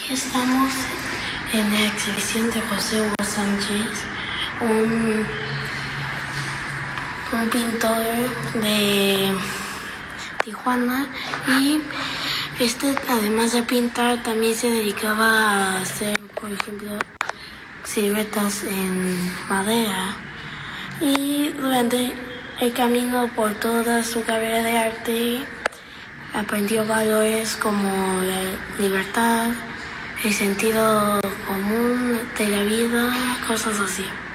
Estamos en la exhibición de José Hugo Sánchez, un pintor de Tijuana, y además de pintar también se dedicaba a hacer, por ejemplo, siluetas en madera, y durante el camino por toda su carrera de arte aprendió valores como la libertad, el sentido común de la vida, cosas así.